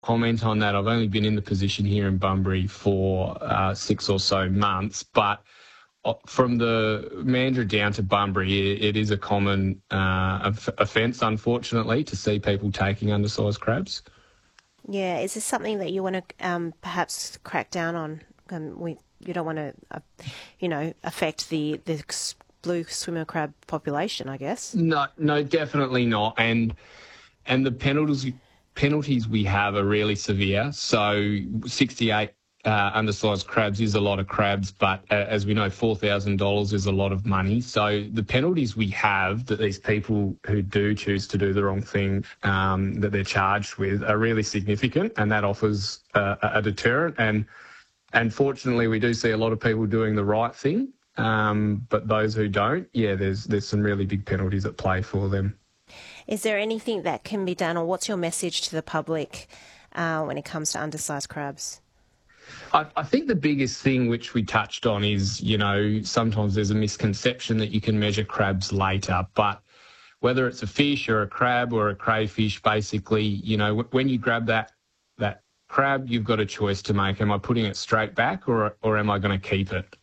comment on that. I've only been in the position here in Bunbury for 6 or so months, but from the Mandurah down to Bunbury, it is a common offence, unfortunately, to see people taking undersized crabs. Yeah, is this something that you want to perhaps crack down on? You don't want to, affect the blue swimmer crab population, I guess. No, definitely not. And the penalties we have are really severe. So 68 undersized crabs is a lot of crabs, but as we know, $4,000 is a lot of money. So the penalties we have that these people who do choose to do the wrong thing that they're charged with are really significant, and that offers a deterrent. And fortunately, we do see a lot of people doing the right thing, but those who don't, there's some really big penalties at play for them. Is there anything that can be done, or what's your message to the public when it comes to undersized crabs? I think the biggest thing which we touched on is, sometimes there's a misconception that you can measure crabs later, but whether it's a fish or a crab or a crayfish, basically, when you grab that crab, you've got a choice to make. Am I putting it straight back or am I going to keep it?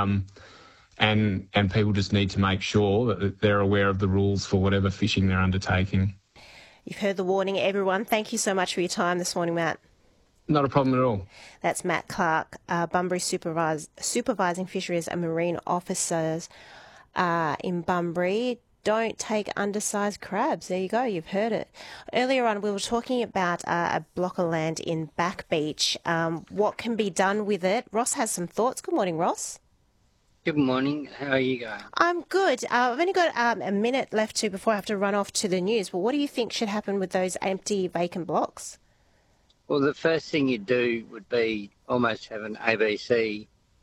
And people just need to make sure that they're aware of the rules for whatever fishing they're undertaking. You've heard the warning, everyone. Thank you so much for your time this morning, Matt. Not a problem at all. That's Matt Clark, Bunbury Supervising Fisheries and Marine Officers in Bunbury. Don't take undersized crabs. There you go. You've heard it. Earlier on, we were talking about a block of land in Back Beach. What can be done with it? Ross has some thoughts. Good morning, Ross. Good morning. How are you going? I'm good. I've only got a minute left before I have to run off to the news. But what do you think should happen with those empty, vacant blocks? Well, the first thing you'd do would be almost have an ABC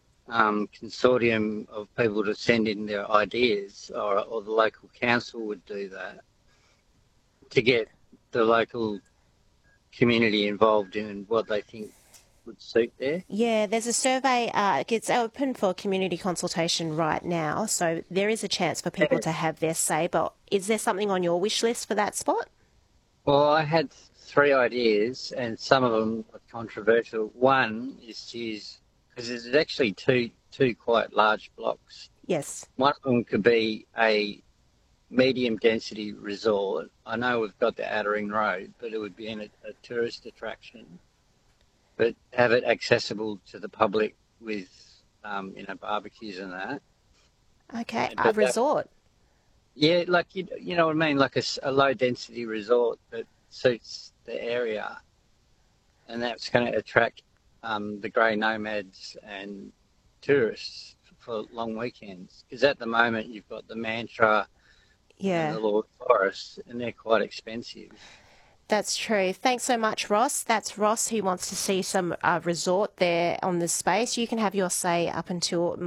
consortium of people to send in their ideas, or the local council would do that, to get the local community involved in what they think would suit there. Yeah, there's a survey. It's open for community consultation right now, so there is a chance for people to have their say. But is there something on your wish list for that spot? Well, I had 3 ideas, and some of them are controversial. One is to use, because there's actually two quite large blocks. Yes. One of them could be a medium density resort. I know we've got the Outer Ring Road, but it would be in a tourist attraction, but have it accessible to the public with, barbecues and that. Okay, a resort. Yeah, like, you know what I mean, like a low density resort that suits the area, and that's going to attract the grey nomads and tourists for long weekends. Because at the moment you've got the Mantra and the Lord Forest, and they're quite expensive. That's true. Thanks so much, Ross. That's Ross who wants to see some resort there on the space. You can have your say up until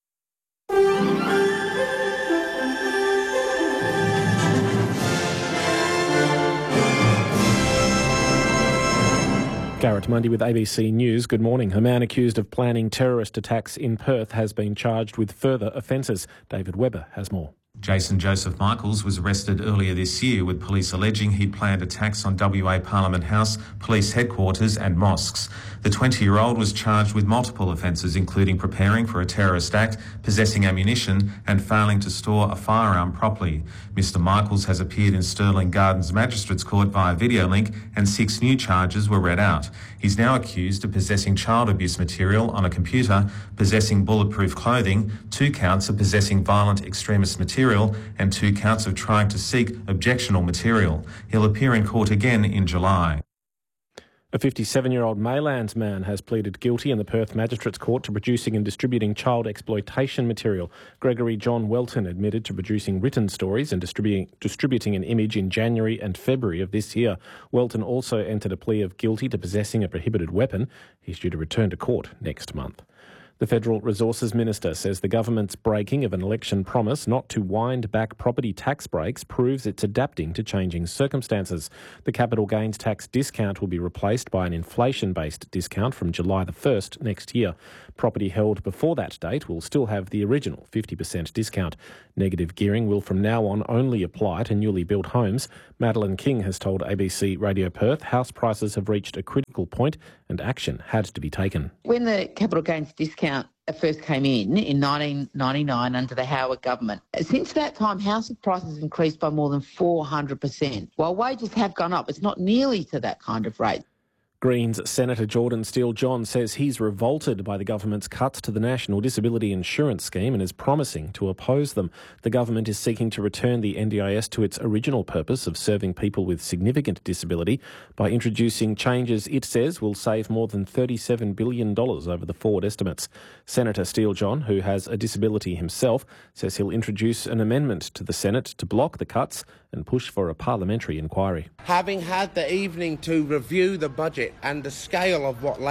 Garrett Mundy with ABC News. Good morning. A man accused of planning terrorist attacks in Perth has been charged with further offences. David Webber has more. Jason Joseph Michaels was arrested earlier this year with police alleging he'd planned attacks on WA Parliament House, police headquarters and mosques. The 20-year-old was charged with multiple offences, including preparing for a terrorist act, possessing ammunition and failing to store a firearm properly. Mr Michaels has appeared in Stirling Gardens Magistrates Court via video link, and 6 new charges were read out. He's now accused of possessing child abuse material on a computer, possessing bulletproof clothing, 2 counts of possessing violent extremist material and 2 counts of trying to seek objectionable material. He'll appear in court again in July. A 57-year-old Maylands man has pleaded guilty in the Perth Magistrates Court to producing and distributing child exploitation material. Gregory John Welton admitted to producing written stories and distributing an image in January and February of this year. Welton also entered a plea of guilty to possessing a prohibited weapon. He's due to return to court next month. The Federal Resources Minister says the government's breaking of an election promise not to wind back property tax breaks proves it's adapting to changing circumstances. The capital gains tax discount will be replaced by an inflation-based discount from July the 1st next year. Property held before that date will still have the original 50% discount. Negative gearing will from now on only apply to newly built homes. Madeline King has told ABC Radio Perth house prices have reached a critical point and action had to be taken. When the capital gains discount first came in 1999 under the Howard government, since that time house prices have increased by more than 400%. While wages have gone up, it's not nearly to that kind of rate. Greens Senator Jordan Steele-John says he's revolted by the government's cuts to the National Disability Insurance Scheme and is promising to oppose them. The government is seeking to return the NDIS to its original purpose of serving people with significant disability by introducing changes it says will save more than $37 billion over the forward estimates. Senator Steele-John, who has a disability himself, says he'll introduce an amendment to the Senate to block the cuts and push for a parliamentary inquiry. Having had the evening to review the budget and the scale of what